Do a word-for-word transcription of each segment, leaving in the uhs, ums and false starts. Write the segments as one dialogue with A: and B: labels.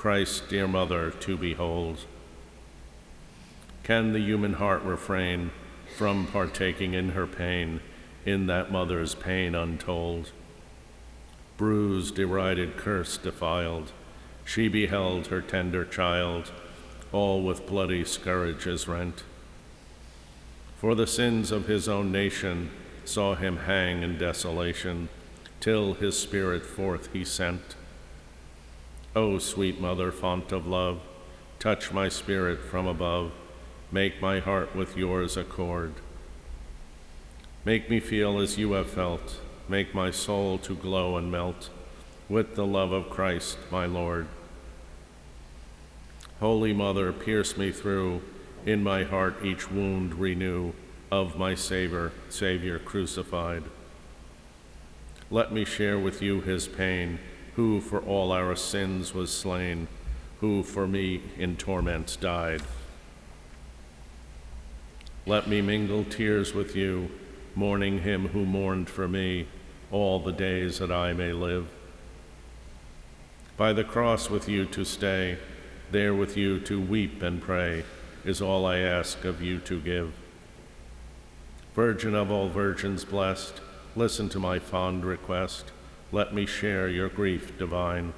A: Christ's dear mother to behold. Can the human heart refrain from partaking in her pain, in that mother's pain untold? Bruised, derided, cursed, defiled, she beheld her tender child, all with bloody scourges rent. For the sins of his own nation saw him hang in desolation, till his spirit forth he sent. O sweet mother, font of love, touch my spirit from above, make my heart with yours accord. Make me feel as you have felt, make my soul to glow and melt with the love of Christ my Lord. Holy Mother, pierce me through, in my heart each wound renew of my Savior, Savior crucified. Let me share with you his pain, who for all our sins was slain, who for me in torments died. Let me mingle tears with you, mourning him who mourned for me all the days that I may live. By the cross with you to stay, there with you to weep and pray, is all I ask of you to give. Virgin of all virgins blessed, listen to my fond request. Let me share your grief divine.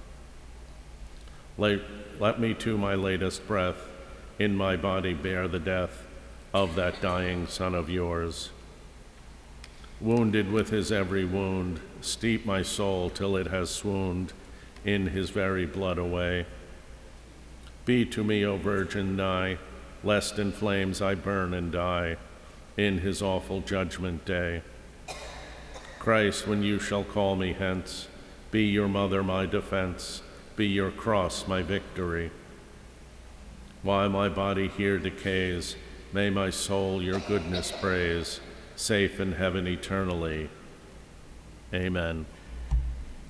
A: Let, let me to my latest breath in my body bear the death of that dying Son of yours. Wounded with his every wound, steep my soul till it has swooned in his very blood away. Be to me, O Virgin, nigh, lest in flames I burn and die in his awful judgment day. Christ, when you shall call me hence, be your mother my defense, be your cross my victory. While my body here decays, may my soul your goodness praise, safe in heaven eternally. Amen.